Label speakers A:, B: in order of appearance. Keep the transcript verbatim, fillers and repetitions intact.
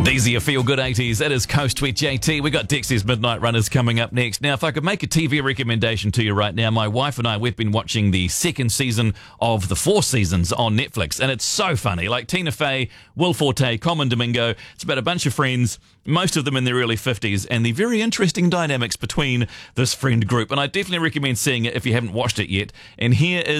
A: These are your feel-good eighties. It is Coast with J T. We got Dexy's Midnight Runners coming up next. Now, if I could make a T V recommendation to you right now, my wife and I, we've been watching the second season of The Four Seasons on Netflix, and it's so funny. Like Tina Fey, Will Forte, Common Domingo. It's about a bunch of friends, most of them in their early fifties, and the very interesting dynamics between this friend group. And I definitely recommend seeing it if you haven't watched it yet. And here is